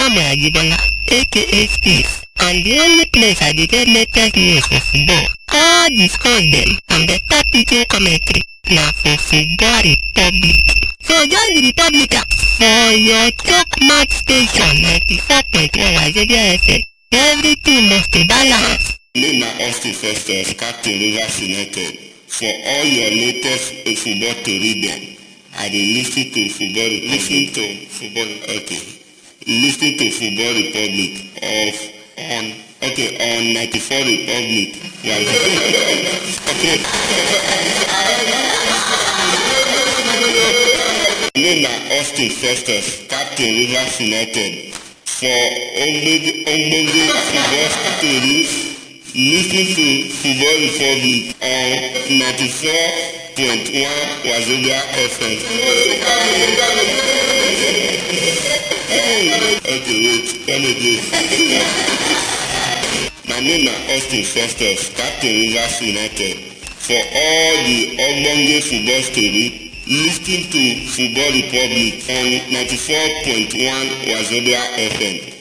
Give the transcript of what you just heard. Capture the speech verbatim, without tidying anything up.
Samuel Ajibola, aka Space, and the only place I dey get latest news for football. All the scores dem and better pidgin commentary na for Football Republic. So join the Republican for your choke mouth station ninety-four point one Wazobia F M. Everything must be balanced. Name na Austin Festus, Captain Rivers United. For all your latest uh, football tori dem, I dey lis ten to Football Republic. Lis ten to Football Okay. Lis ten to Football Republic of on okay on ninety-four Republic. Yeah. Okay. Name na Austin Festus, Captain Rivers United. For ogbonge ogbonge football stories, lis ten to Football Republic on ninety-four point one Wazobia F M. Okay, wait, come again. My name na Austin Festus, Captain Rivers United. For all the ogbonge football story, lis ten to Football Republic on ninety-four point one Wazobia F M.